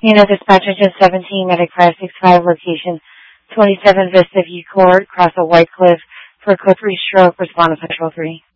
Unit dispatcher to 17 Medic 565 location 27 Vista View Court, across a White Cliff for a code 3 stroke, respond to Central 3.